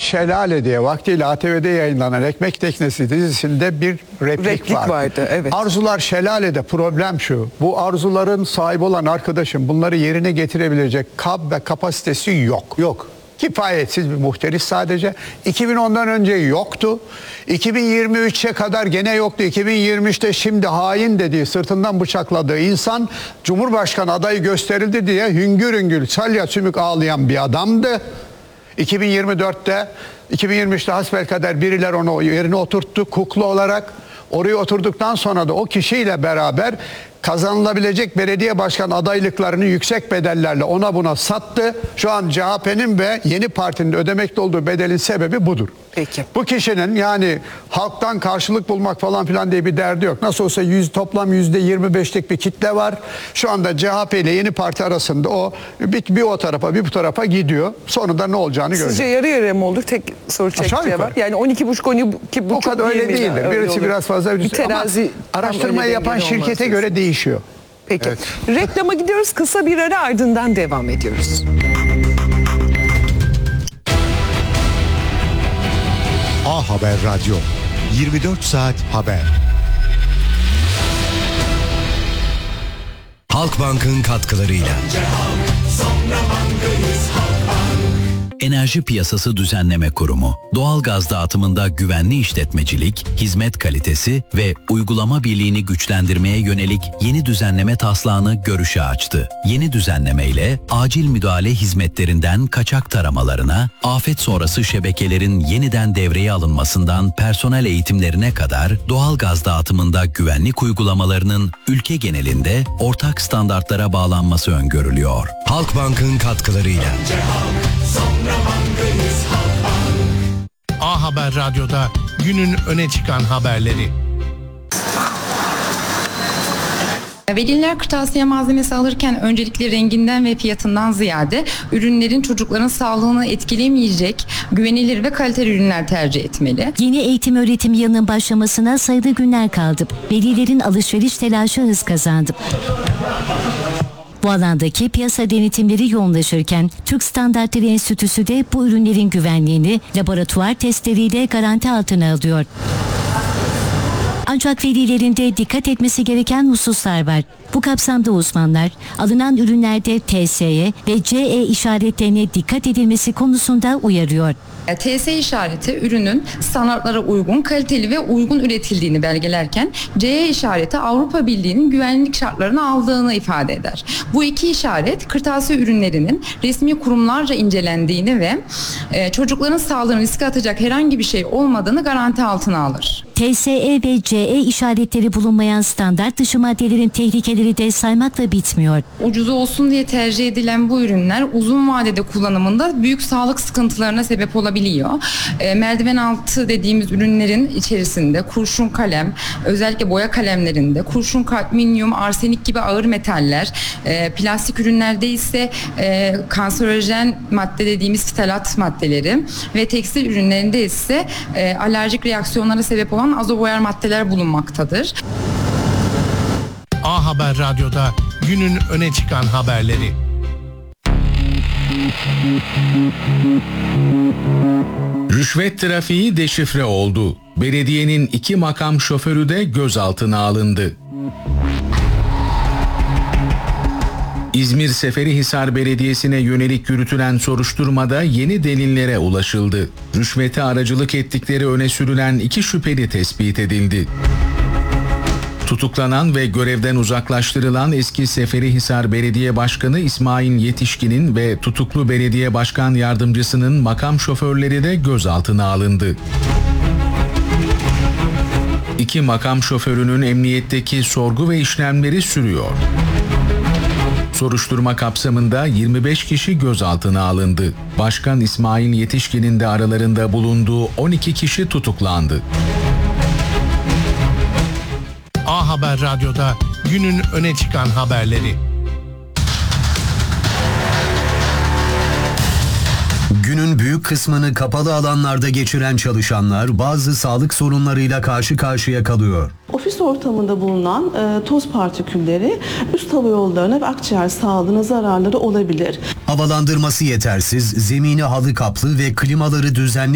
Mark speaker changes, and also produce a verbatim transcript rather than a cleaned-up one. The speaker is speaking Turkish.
Speaker 1: Şelale diye vaktiyle A T V'de yayınlanan Ekmek Teknesi dizisinde bir replik,
Speaker 2: Replik
Speaker 1: vardı.
Speaker 2: vardı, evet.
Speaker 1: Arzular şelalede, problem şu. Bu arzuların sahibi olan arkadaşım bunları yerine getirebilecek kab ve kapasitesi yok. Yok. Kifayetsiz bir muhteris sadece. iki bin ondan önce yoktu. iki bin yirmi üçe kadar gene yoktu. iki bin yirmi üçte şimdi hain dediği, sırtından bıçakladığı insan Cumhurbaşkanı adayı gösterildi diye hüngür hüngür salya sümük ağlayan bir adamdı. iki bin yirmi dörtte, iki bin yirmi üçte hasbelkader biriler onu yerine oturttu kukla olarak. Oraya oturduktan sonra da o kişiyle beraber kazanılabilecek belediye başkan adaylıklarını yüksek bedellerle ona buna sattı. Şu an C H P'nin ve yeni partinin ödemekte olduğu bedelin sebebi budur.
Speaker 2: Peki.
Speaker 1: Bu kişinin yani halktan karşılık bulmak falan filan diye bir derdi yok. Nasıl olsa yüz, toplam yüzde yirmi beşlik bir kitle var. Şu anda C H P ile yeni parti arasında o bir, bir o tarafa bir bu tarafa gidiyor. Sonunda ne olacağını göreceğiz.
Speaker 2: Sizce yarı yarıya mı olur? Tek soru çekeceği var. Yani on iki buçuk on iki buçuk
Speaker 1: o kadar öyle değildir.
Speaker 2: Öyle
Speaker 1: Birisi
Speaker 2: olur.
Speaker 1: biraz fazla.
Speaker 2: Bir terazi
Speaker 1: ama araştırmayı yapan şirkete göre değişiyor.
Speaker 2: Peki.
Speaker 1: Evet.
Speaker 2: Reklama gidiyoruz. Kısa bir ara, ardından devam ediyoruz.
Speaker 3: A Haber Radyo, yirmi dört saat haber.
Speaker 4: Halkbank'ın katkılarıyla. Enerji Piyasası Düzenleme Kurumu, doğalgaz dağıtımında güvenli işletmecilik, hizmet kalitesi ve uygulama birliğini güçlendirmeye yönelik yeni düzenleme taslağını görüşe açtı. Yeni düzenlemeyle acil müdahale hizmetlerinden kaçak taramalarına, afet sonrası şebekelerin yeniden devreye alınmasından personel eğitimlerine kadar doğalgaz dağıtımında güvenlik uygulamalarının ülke genelinde ortak standartlara bağlanması öngörülüyor. Halkbank'ın katkılarıyla.
Speaker 5: A Haber Radyo'da günün öne çıkan haberleri.
Speaker 6: Veliler kırtasiye malzemesi alırken öncelikle renginden ve fiyatından ziyade ürünlerin çocukların sağlığını etkileyemeyecek güvenilir ve kaliteli ürünler tercih etmeli.
Speaker 7: Yeni eğitim öğretim yılının başlamasına sayılı günler kaldı. Velilerin alışveriş telaşı hız kazandı. Bu alandaki piyasa denetimleri yoğunlaşırken Türk Standartları Enstitüsü de bu ürünlerin güvenliğini laboratuvar testleriyle garanti altına alıyor. Ancak velilerin de dikkat etmesi gereken hususlar var. Bu kapsamda uzmanlar alınan ürünlerde T S E ve C E işaretlerine dikkat edilmesi konusunda uyarıyor.
Speaker 6: T S E işareti ürünün standartlara uygun, kaliteli ve uygun üretildiğini belgelerken C E işareti Avrupa Birliği'nin güvenlik şartlarını aldığını ifade eder. Bu iki işaret kırtasiye ürünlerinin resmi kurumlarca incelendiğini ve e, çocukların sağlığını riske atacak herhangi bir şey olmadığını garanti altına alır.
Speaker 7: T S E ve C E işaretleri bulunmayan standart dışı maddelerin tehlikeleri de saymakla bitmiyor.
Speaker 6: Ucuz olsun diye tercih edilen bu ürünler uzun vadede kullanımında büyük sağlık sıkıntılarına sebep olabiliyor. E, merdiven altı dediğimiz ürünlerin içerisinde kurşun kalem, özellikle boya kalemlerinde kurşun, kadmiyum, arsenik gibi ağır metaller, e, plastik ürünlerde ise e, kanserojen madde dediğimiz ftalat maddeleri ve tekstil ürünlerinde ise e, alerjik reaksiyonlara sebep olan azoboyar maddeler bulunmaktadır.
Speaker 5: A Haber Radyo'da günün öne çıkan haberleri. Rüşvet trafiği deşifre oldu. Belediyenin iki makam şoförü de gözaltına alındı. İzmir Seferihisar Belediyesi'ne yönelik yürütülen soruşturmada yeni delillere ulaşıldı. Rüşvete aracılık ettikleri öne sürülen iki şüpheli tespit edildi. Tutuklanan ve görevden uzaklaştırılan eski Seferihisar Belediye Başkanı İsmail Yetişkin'in ve tutuklu belediye başkan yardımcısının makam şoförleri de gözaltına alındı. İki makam şoförünün emniyetteki sorgu ve işlemleri sürüyor. Soruşturma kapsamında yirmi beş kişi gözaltına alındı. Başkan İsmail Yetişkin'in de aralarında bulunduğu on iki kişi tutuklandı. A Haber Radyo'da günün öne çıkan haberleri.
Speaker 8: Günün büyük kısmını kapalı alanlarda geçiren çalışanlar bazı sağlık sorunlarıyla karşı karşıya kalıyor.
Speaker 9: Ofis ortamında bulunan e, toz partikülleri üst hava yollarına ve akciğer sağlığına zararları olabilir.
Speaker 8: Havalandırması yetersiz, zemini halı kaplı ve klimaları düzenli